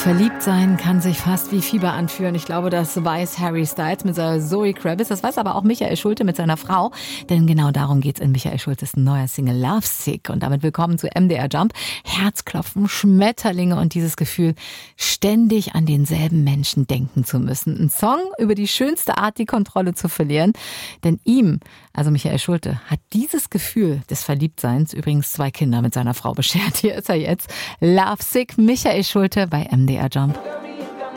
Verliebt sein kann sich fast wie Fieber anfühlen. Ich glaube, das weiß Harry Styles mit seiner Zoe Kravitz. Das weiß aber auch Michael Schulte mit seiner Frau. Denn genau darum geht's in Michael Schultes neuer Single Love Sick. Und damit willkommen zu MDR Jump. Herzklopfen, Schmetterlinge und dieses Gefühl, ständig an denselben Menschen denken zu müssen. Ein Song über die schönste Art, die Kontrolle zu verlieren. Denn ihm, also Michael Schulte, hat dieses Gefühl des Verliebtseins übrigens 2 Kinder mit seiner Frau beschert. Hier ist er jetzt. Love Sick, Michael Schulte bei MDR Jump.